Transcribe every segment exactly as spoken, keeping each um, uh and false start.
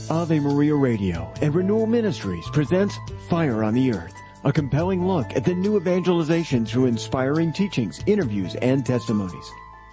Ave Maria Radio and Renewal Ministries presents Fire on the Earth, a compelling look at the new evangelization through inspiring teachings, interviews, and testimonies.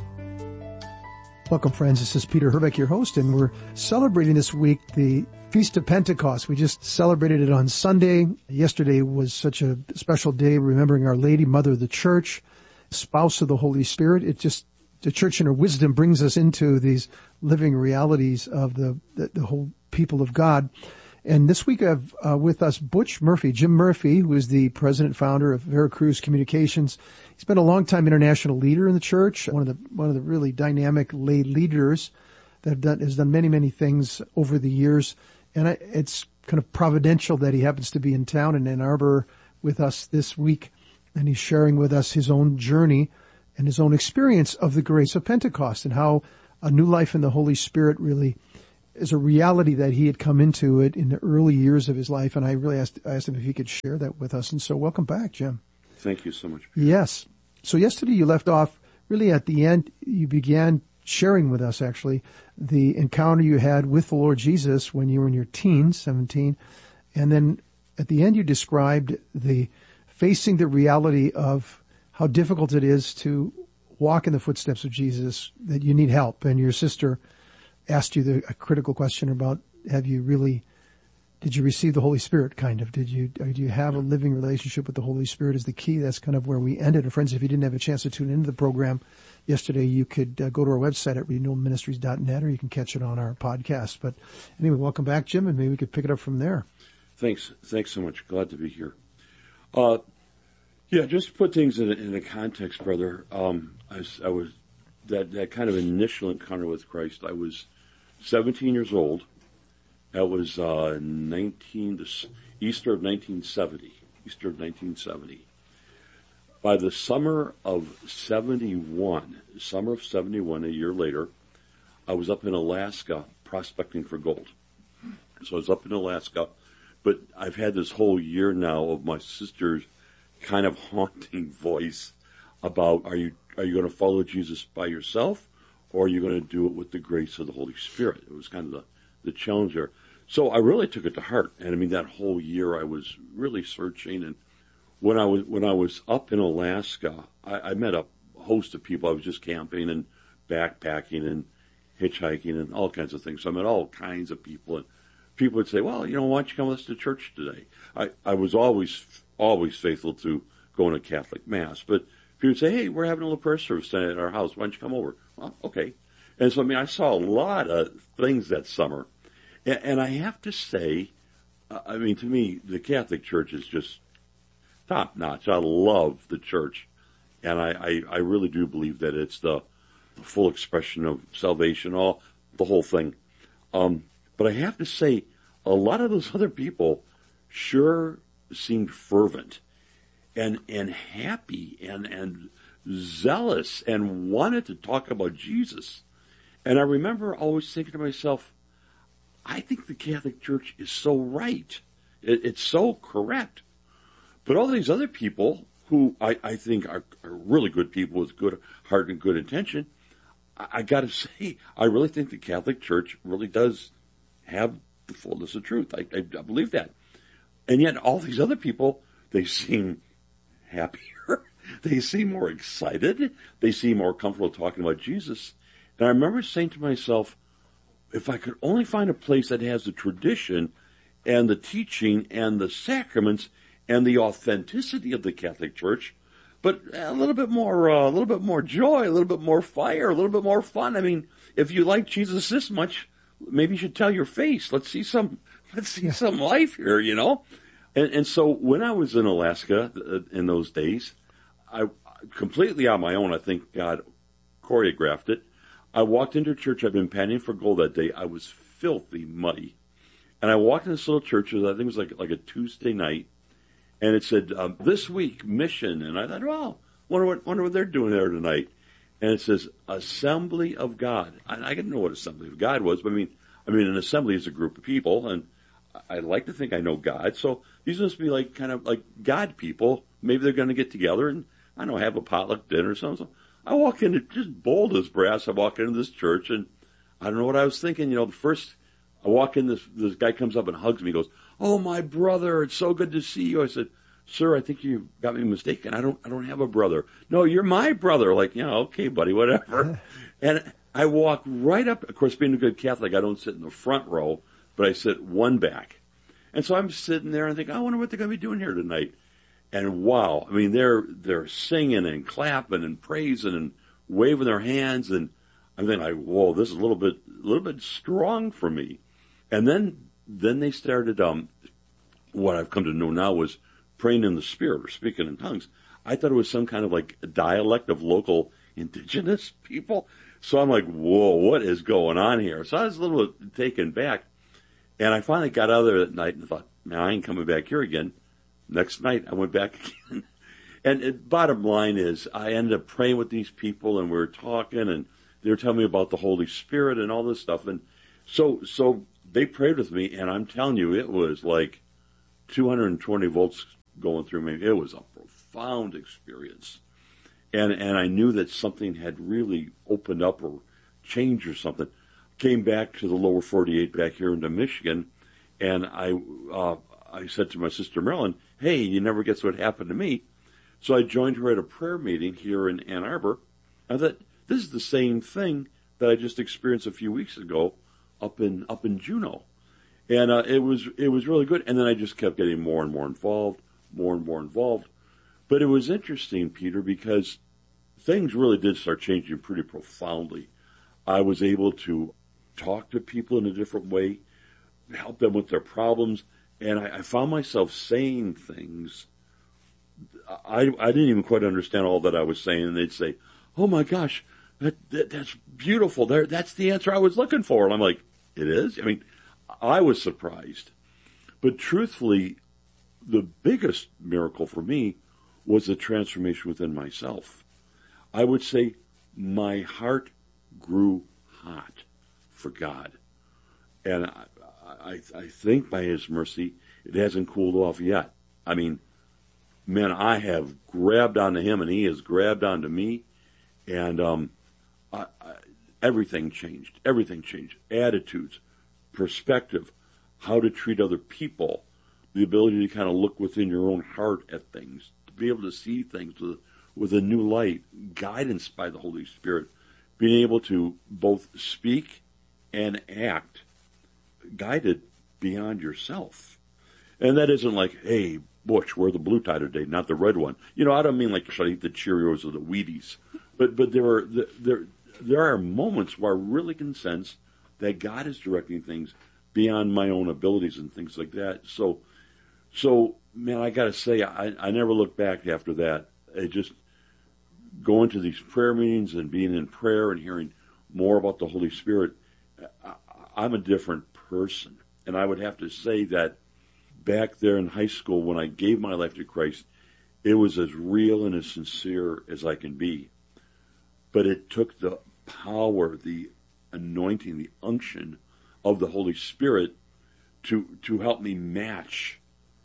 Welcome, friends. This is Peter Herbeck, your host, and we're celebrating this week the Feast of Pentecost. We just celebrated it on Sunday. Yesterday was such a special day, remembering Our Lady, Mother of the Church, spouse of the Holy Spirit. It just, the church in her wisdom brings us into these living realities of the, the, the whole people of God. And this week I have uh, with us Butch Murphy, Jim Murphy, who is the president founder of Veracruz Communications. He's been a long-time international leader in the church, one of the one of the really dynamic lay leaders that have done, has done many, many things over the years. And I, it's kind of providential that he happens to be in town in Ann Arbor with us this week. And he's sharing with us his own journey and his own experience of the grace of Pentecost and how a new life in the Holy Spirit really is a reality that he had come into it in the early years of his life. And I really asked, I asked him if he could share that with us. And so welcome back, Jim. Thank you so much. Yes. So yesterday you left off really at the end. You began sharing with us actually the encounter you had with the Lord Jesus when you were in your teens, seventeen. And then at the end you described the facing the reality of how difficult it is to walk in the footsteps of Jesus, that you need help. And your sister asked you the, a critical question about, have you really, did you receive the Holy Spirit, kind of? Did you, do you have a living relationship with the Holy Spirit is the key? That's kind of where we ended. And friends, if you didn't have a chance to tune into the program yesterday, you could uh, go to our website at renewal ministries dot net, or you can catch it on our podcast. But anyway, welcome back, Jim, and maybe we could pick it up from there. Thanks. Thanks so much. Glad to be here. Uh, yeah, just to put things in a, in a context, brother, um, I was, I was that, that kind of initial encounter with Christ, I was seventeen years old. That was uh, nineteen, the Easter of nineteen seventy. Easter of nineteen seventy. By the summer of seventy-one, summer of seventy-one, a year later, I was up in Alaska prospecting for gold. So I was up in Alaska, but I've had this whole year now of my sister's kind of haunting voice about, are you are you going to follow Jesus by yourself, or are you going to do it with the grace of the Holy Spirit? It was kind of the, the challenge there. So I really took it to heart. And I mean, that whole year I was really searching. And when I was, when I was up in Alaska, I, I met a host of people. I was just camping and backpacking and hitchhiking and all kinds of things. So I met all kinds of people. And people would say, well, you know, why don't you come with us to church today? I, I was always, always faithful to going to Catholic Mass. But people would say, hey, we're having a little prayer service tonight at our house. Why don't you come over? Well, okay. And so, I mean, I saw a lot of things that summer. And, and I have to say, uh, I mean, to me, the Catholic Church is just top notch. I love the church. And I, I, I really do believe that it's the full expression of salvation, all the whole thing. Um, but I have to say, a lot of those other people sure seemed fervent and, and happy and, and zealous and wanted to talk about Jesus. And I remember always thinking to myself, I think the Catholic Church is so right. It, it's so correct. But all these other people who I, I think are, are really good people with good heart and good intention, I, I got to say, I really think the Catholic Church really does have the fullness of truth. I, I, I believe that. And yet all these other people, they seem happier. They seem more excited. They seem more comfortable talking about Jesus. And I remember saying to myself, if I could only find a place that has the tradition and the teaching and the sacraments and the authenticity of the Catholic Church, but a little bit more, uh, a little bit more joy, a little bit more fire, a little bit more fun. I mean, if you like Jesus this much, maybe you should tell your face. Let's see some, let's see yeah. some life here, you know? And, and so when I was in Alaska uh, in those days, I completely on my own, I think God choreographed it. I walked into a church. I'd been panning for gold that day. I was filthy muddy. And I walked in this little church. I think it was like, like a Tuesday night. And it said, um, this week, mission. And I thought, well, wonder what, wonder what they're doing there tonight. And it says, Assembly of God. I, I didn't know what Assembly of God was, but I mean, I mean, an assembly is a group of people. And I like to think I know God. So these must be like kind of like God people. Maybe they're going to get together and, I don't know, have a potluck dinner or something. So I walk in, just bold as brass. I walk into this church, and I don't know what I was thinking. You know, the first I walk in, this this guy comes up and hugs me, goes, "Oh, my brother, it's so good to see you." I said, "Sir, I think you got me mistaken. I don't I don't have a brother." "No, you're my brother." Like, yeah, okay, buddy, whatever. And I walk right up. Of course, being a good Catholic, I don't sit in the front row, but I sit one back. And so I'm sitting there and think, I wonder what they're going to be doing here tonight. And wow, I mean, they're they're singing and clapping and praising and waving their hands, and I'm thinking, like, whoa, this is a little bit a little bit strong for me. And then then they started. Um, what I've come to know now was praying in the Spirit or speaking in tongues. I thought it was some kind of like a dialect of local indigenous people. So I'm like, whoa, what is going on here? So I was a little bit taken back. And I finally got out of there that night and thought, man, I ain't coming back here again. Next night, I went back again. And it, bottom line is, I ended up praying with these people, and we were talking, and they were telling me about the Holy Spirit and all this stuff. And so so they prayed with me, and I'm telling you, it was like two hundred twenty volts going through me. It was a profound experience. And and I knew that something had really opened up or changed or something. Came back to the lower forty-eight back here into Michigan, and I uh, I said to my sister Marilyn, "Hey, you never guess what happened to me." So I joined her at a prayer meeting here in Ann Arbor. I thought, this is the same thing that I just experienced a few weeks ago up in up in Juneau. And uh, it was it was really good. And then I just kept getting more and more involved, more and more involved. But it was interesting, Peter, because things really did start changing pretty profoundly. I was able to talk to people in a different way, help them with their problems, and I, I found myself saying things. I, I didn't even quite understand all that I was saying, and they'd say, "Oh my gosh, that, that that's beautiful. There, that's the answer I was looking for." And I'm like, "It is?" I mean, I was surprised. But truthfully, the biggest miracle for me was the transformation within myself. I would say my heart grew hot for God. And I, I, I think by His mercy, it hasn't cooled off yet. I mean, man, I have grabbed onto Him, and He has grabbed onto me. And um, I, I, everything changed. Everything changed. Attitudes, perspective, how to treat other people, the ability to kind of look within your own heart at things, to be able to see things with, with a new light, guidance by the Holy Spirit, being able to both speak and act guided beyond yourself. And that isn't like, hey, Butch, wear the blue tie today, not the red one. You know, I don't mean like should I eat the Cheerios or the Wheaties. But but there are there there are moments where I really can sense that God is directing things beyond my own abilities and things like that. So so man, I got to say, I I never looked back after that. It just going to these prayer meetings and being in prayer and hearing more about the Holy Spirit. I, I'm a different person, and I would have to say that back there in high school when I gave my life to Christ, it was as real and as sincere as I can be. But it took the power, the anointing, the unction of the Holy Spirit to to help me match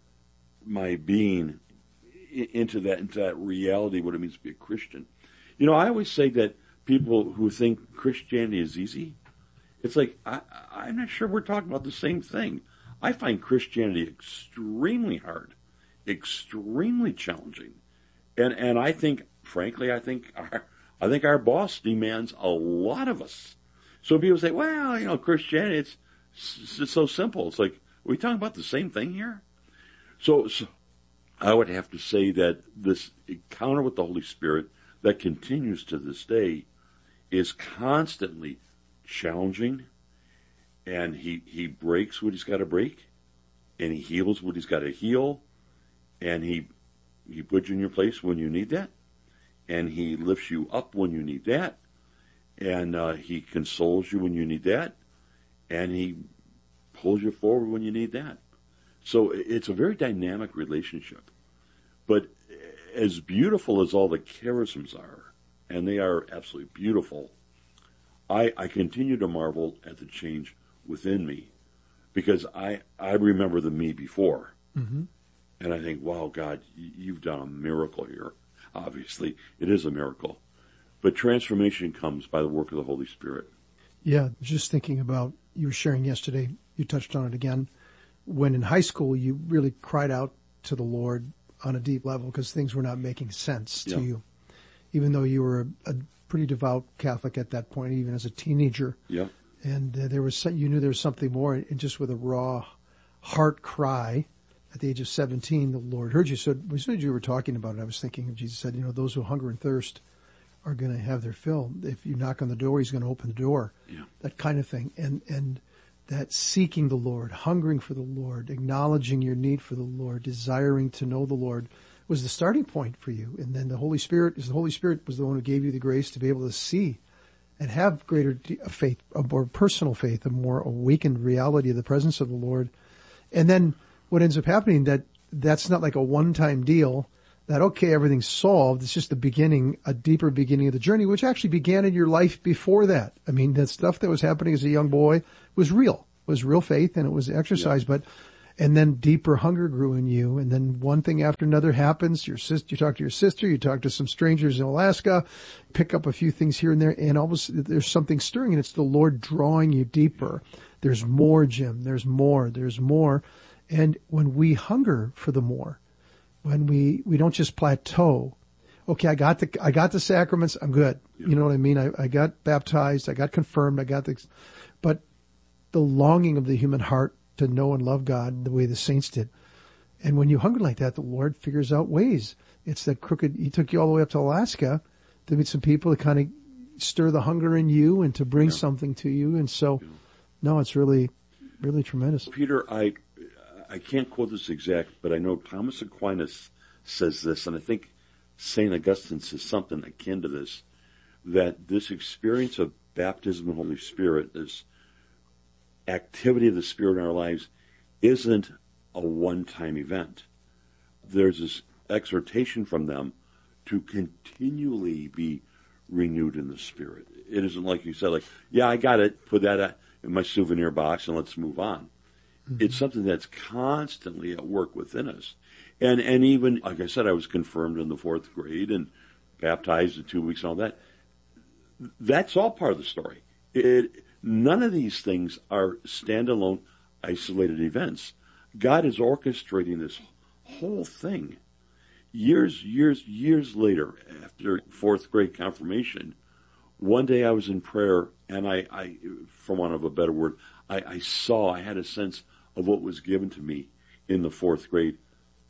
my being into that into that reality, what it means to be a Christian. You know, I always say that people who think Christianity is easy, it's like, I, I'm not sure we're talking about the same thing. I find Christianity extremely hard, extremely challenging. And and I think, frankly, I think our I think our boss demands a lot of us. So people say, well, you know, Christianity, it's, it's so simple. It's like, are we talking about the same thing here? So, so I would have to say that this encounter with the Holy Spirit that continues to this day is constantly challenging, and he, he breaks what he's got to break, and he heals what he's got to heal, and he he puts you in your place when you need that, and he lifts you up when you need that, and uh, he consoles you when you need that, and he pulls you forward when you need that. So it's a very dynamic relationship. But as beautiful as all the charisms are, and they are absolutely beautiful, I, I continue to marvel at the change within me, because I, I remember the me before. Mm-hmm. And I think, wow, God, you've done a miracle here. Obviously, it is a miracle. But transformation comes by the work of the Holy Spirit. Yeah, just thinking about, you were sharing yesterday, you touched on it again, when in high school you really cried out to the Lord on a deep level because things were not making sense to yeah. you, even though you were a, a pretty devout Catholic at that point, even as a teenager. Yeah. And uh, there was some, you knew there was something more, and just with a raw heart cry at the age of seventeen, the Lord heard you. So as soon as you were talking about it, I was thinking of Jesus said, you know, those who hunger and thirst are going to have their fill. If you knock on the door, he's going to open the door. Yeah. That kind of thing. And, and that seeking the Lord, hungering for the Lord, acknowledging your need for the Lord, desiring to know the Lord was the starting point for you. And then the Holy Spirit is the Holy Spirit was the one who gave you the grace to be able to see and have greater faith, a more personal faith, a more awakened reality of the presence of the Lord. And then what ends up happening, that that's not like a one-time deal that, okay, everything's solved. It's just the beginning, a deeper beginning of the journey, which actually began in your life before that. I mean, that stuff that was happening as a young boy was real, was real faith, and it was exercise, yeah. but, and then deeper hunger grew in you. And then one thing after another happens. Your sister, you talk to your sister, you talk to some strangers in Alaska, pick up a few things here and there, and all of a sudden there's something stirring, and it's the Lord drawing you deeper. There's more, Jim. There's more. There's more. And when we hunger for the more, when we, we don't just plateau, okay, I got the, I got the sacraments, I'm good. Yeah. You know what I mean? I, I got baptized, I got confirmed, I got the, but the longing of the human heart to know and love God the way the saints did. And when you hunger like that, the Lord figures out ways. It's that crooked, he took you all the way up to Alaska to meet some people to kind of stir the hunger in you and to bring yeah. something to you. And so, yeah. no, it's really, really tremendous. Peter, I, I can't quote this exact, but I know Thomas Aquinas says this, and I think Saint Augustine says something akin to this, that this experience of baptism in the Holy Spirit, this activity of the Spirit in our lives, isn't a one-time event. There's this exhortation from them to continually be renewed in the Spirit. It isn't like you said, like, yeah, I got it, put that in my souvenir box and let's move on. Mm-hmm. It's something that's constantly at work within us. And and even, like I said, I was confirmed in the fourth grade and baptized in two weeks and all that. That's all part of the story. It, none of these things are standalone, isolated events. God is orchestrating this whole thing. Years, years, years later, after fourth grade confirmation, one day I was in prayer, and I, I for want of a better word, I, I saw, I had a sense of what was given to me in the fourth grade.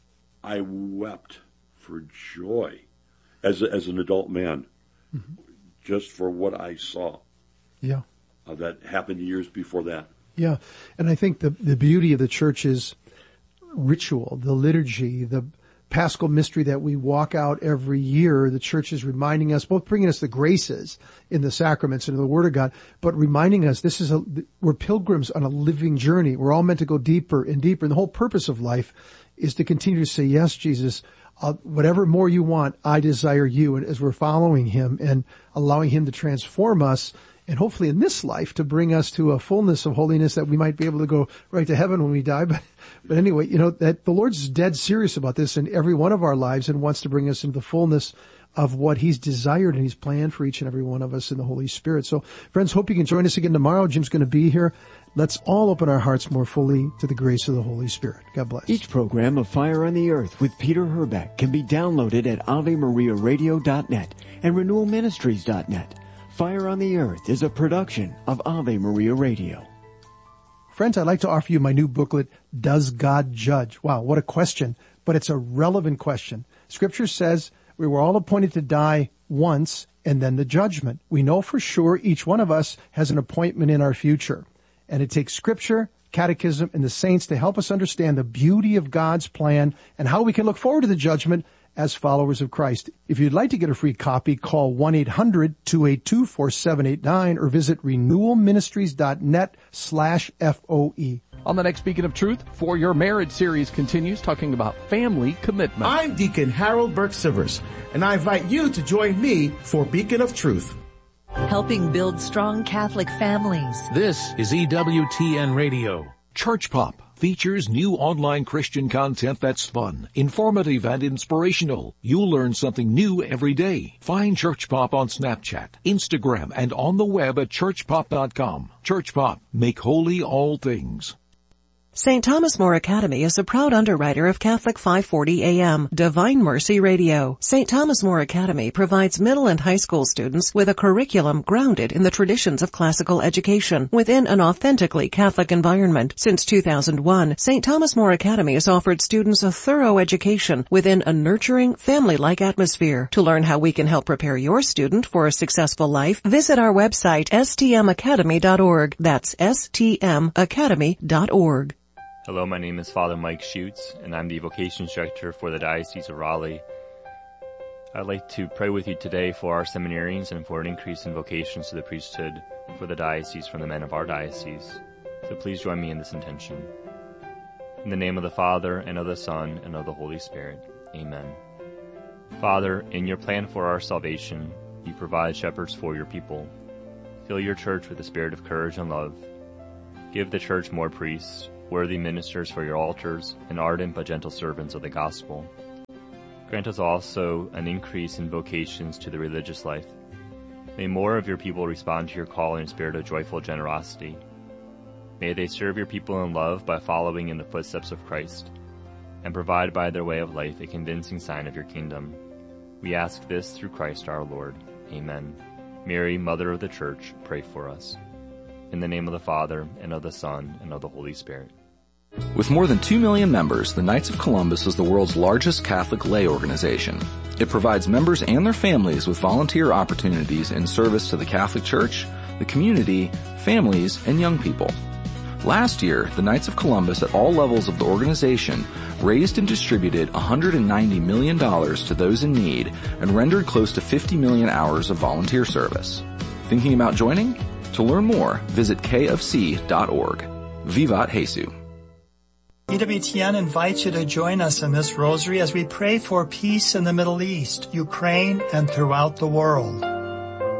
I wept for joy as a, as an adult man, mm-hmm. just for what I saw. Yeah. Uh, that happened years before that. Yeah. And I think the, the beauty of the church's ritual, the liturgy, the Paschal mystery that we walk out every year, the church is reminding us, both bringing us the graces in the sacraments and in the Word of God, but reminding us this is a, we're pilgrims on a living journey. We're all meant to go deeper and deeper. And the whole purpose of life is to continue to say, yes, Jesus, uh, whatever more you want, I desire you. And as we're following him and allowing him to transform us, and hopefully in this life to bring us to a fullness of holiness that we might be able to go right to heaven when we die. But, but anyway, you know, that the Lord's dead serious about this in every one of our lives and wants to bring us into the fullness of what he's desired and he's planned for each and every one of us in the Holy Spirit. So friends, hope you can join us again tomorrow. Jim's going to be here. Let's all open our hearts more fully to the grace of the Holy Spirit. God bless. Each program of Fire on the Earth with Peter Herbeck can be downloaded at ave maria radio dot net and renewal ministries dot net. Fire on the Earth is a production of Ave Maria Radio. Friends, I'd like to offer you my new booklet, Does God Judge? Wow, what a question, but it's a relevant question. Scripture says we were all appointed to die once and then the judgment. We know for sure each one of us has an appointment in our future. And it takes Scripture, Catechism, and the saints to help us understand the beauty of God's plan and how we can look forward to the judgment as followers of Christ. If you'd like to get a free copy, call one eight hundred two eight two four seven eight nine or visit renewal ministries dot net slash F O E. On the next Beacon of Truth, For Your Marriage series continues talking about family commitment. I'm Deacon Harold Burke-Sivers, and I invite you to join me for Beacon of Truth. Helping build strong Catholic families. This is E W T N Radio. Church Pop, features new online Christian content that's fun, informative, and inspirational. You'll learn something new every day. Find Church Pop on Snapchat, Instagram, and on the web at church pop dot com. Church Pop, make holy all things. Saint Thomas More Academy is a proud underwriter of Catholic five forty A M, Divine Mercy Radio. Saint Thomas More Academy provides middle and high school students with a curriculum grounded in the traditions of classical education within an authentically Catholic environment. Since two thousand one, Saint Thomas More Academy has offered students a thorough education within a nurturing, family-like atmosphere. To learn how we can help prepare your student for a successful life, visit our website, s t m academy dot org. That's s t m academy dot org. Hello, my name is Father Mike Schutz, and I'm the Vocations Director for the Diocese of Raleigh. I'd like to pray with you today for our seminarians and for an increase in vocations to the priesthood for the diocese from the men of our diocese. So please join me in this intention. In the name of the Father, and of the Son, and of the Holy Spirit. Amen. Father, in your plan for our salvation, you provide shepherds for your people. Fill your church with the spirit of courage and love. Give the church more priests, worthy ministers for your altars, and ardent but gentle servants of the gospel. Grant us also an increase in vocations to the religious life. May more of your people respond to your call in a spirit of joyful generosity. May they serve your people in love by following in the footsteps of Christ, and provide by their way of life a convincing sign of your kingdom. We ask this through Christ our Lord. Amen. Mary, Mother of the Church, pray for us. In the name of the Father, and of the Son, and of the Holy Spirit. With more than two million members, the Knights of Columbus is the world's largest Catholic lay organization. It provides members and their families with volunteer opportunities in service to the Catholic Church, the community, families, and young people. Last year, the Knights of Columbus at all levels of the organization raised and distributed one hundred ninety million dollars to those in need and rendered close to fifty million hours of volunteer service. Thinking about joining? To learn more, visit k f c dot org. Vivat Jesu. E W T N invites you to join us in this rosary as we pray for peace in the Middle East, Ukraine, and throughout the world.